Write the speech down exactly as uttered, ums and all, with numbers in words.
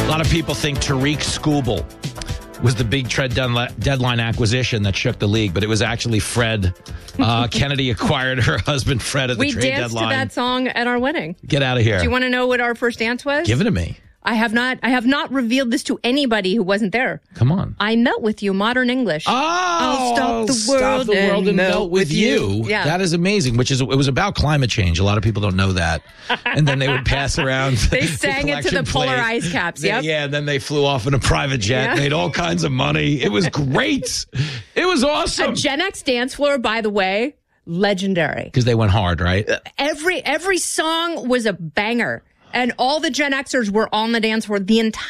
lot of people think Tariq Skubal was the big trade deadline acquisition that shook the league, but it was actually Fred. Uh, Kennedy acquired her husband Fred at the we trade deadline. We danced to that song at our wedding. Get out of here. Do you want to know what our first dance was? Give it to me. I have not I have not revealed this to anybody who wasn't there. Come on. I Melt With You, Modern English. Oh, I'll stop the world, stop the world and, and melt, melt with you. you. Yeah. That is amazing, which is, it was about climate change. A lot of people don't know that. And then they would pass around. They sang the it to the plate. polar ice caps. Yep. Yeah, and then they flew off in a private jet, Yeah. made all kinds of money. It was great. It was awesome. A Gen X dance floor, by the way, legendary. Because they went hard, right? Every every song was a banger. And all the Gen Xers were on the dance floor the entire